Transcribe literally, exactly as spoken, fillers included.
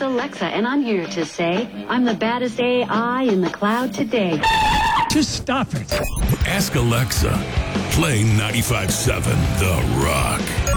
Alexa, and I'm here to say I'm the baddest A I in the cloud today. Just stop it. Ask Alexa. Play ninety-five seven The Rock.